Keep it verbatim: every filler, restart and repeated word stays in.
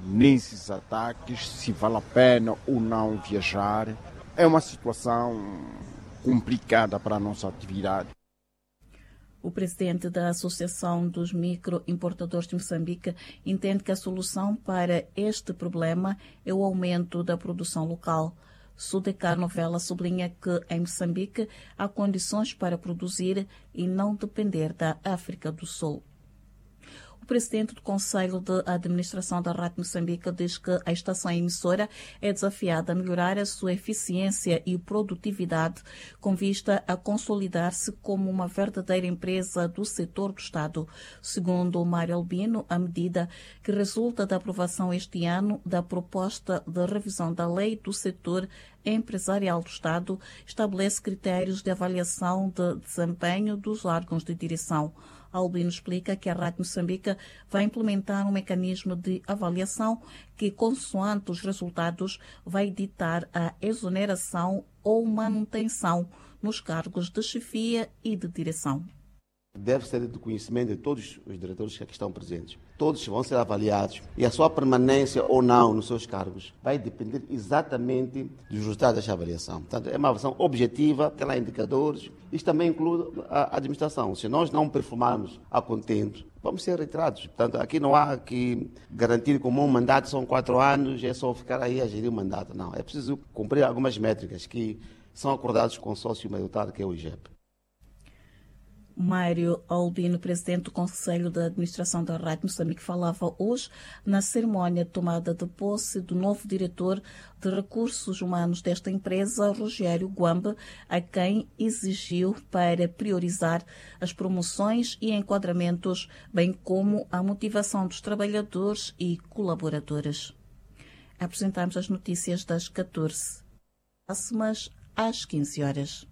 nesses ataques, se vale a pena ou não viajar. É uma situação complicada para a nossa atividade. O presidente da Associação dos Microimportadores de Moçambique entende que a solução para este problema é o aumento da produção local. Sudecar Novela sublinha que em Moçambique há condições para produzir e não depender da África do Sul. O presidente do Conselho de Administração da Rádio Moçambique diz que a estação emissora é desafiada a melhorar a sua eficiência e produtividade com vista a consolidar-se como uma verdadeira empresa do setor do Estado. Segundo Mário Albino, a medida que resulta da aprovação este ano da proposta de revisão da lei do setor empresarial do Estado estabelece critérios de avaliação de desempenho dos órgãos de direção. Albino explica que a Rádio Moçambique vai implementar um mecanismo de avaliação que, consoante os resultados, vai ditar a exoneração ou manutenção nos cargos de chefia e de direção. Deve ser do conhecimento de todos os diretores que aqui estão presentes. Todos vão ser avaliados e a sua permanência ou não nos seus cargos vai depender exatamente dos resultados desta avaliação. Portanto, é uma avaliação objetiva, tem lá indicadores. Isto também inclui a administração. Se nós não performarmos a contento, vamos ser retirados. Portanto, aqui não há que garantir como um mandato são quatro anos, é só ficar aí a gerir o mandato. Não, é preciso cumprir algumas métricas que são acordadas com o consórcio maioritário, que é o I G E P. Mário Albino, presidente do Conselho de Administração da Rádio Moçambique, falava hoje na cerimónia de tomada de posse do novo diretor de recursos humanos desta empresa, Rogério Guambe, a quem exigiu para priorizar as promoções e enquadramentos, bem como a motivação dos trabalhadores e colaboradores. Apresentamos as notícias das catorze, próximas às quinze horas.